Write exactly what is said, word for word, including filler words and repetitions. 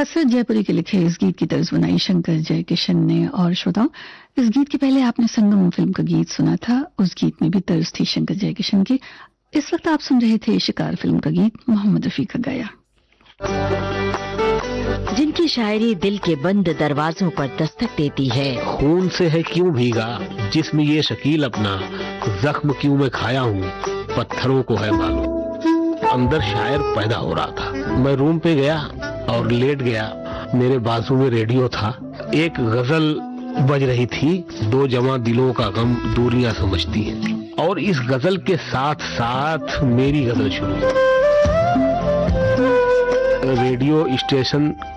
हसरत जयपुरी के लिखे इस गीत की तर्ज बनाई शंकर जयकिशन ने। और श्रोताओं, इस गीत के पहले आपने संगम फिल्म का गीत सुना था, उस गीत में भी तर्ज थी शंकर जयकिशन की। इस वक्त आप सुन रहे थे शिकार फिल्म का गीत मोहम्मद रफी का गाया। जिनकी शायरी दिल के बंद दरवाजों पर दस्तक देती है। खून से है क्यों भीगा जिस्म ये शकील अपना, जख्म क्यों मैं खाया हूँ पत्थरों को है मालूम। अंदर शायर पैदा हो रहा था। मैं रूम पे गया और लेट गया। मेरे बाजू में रेडियो था। एक गजल बज रही थी, दो जवां दिलों का गम दूरियां समझती हैं। और इस गजल के साथ साथ मेरी गजल शुरू। Radio station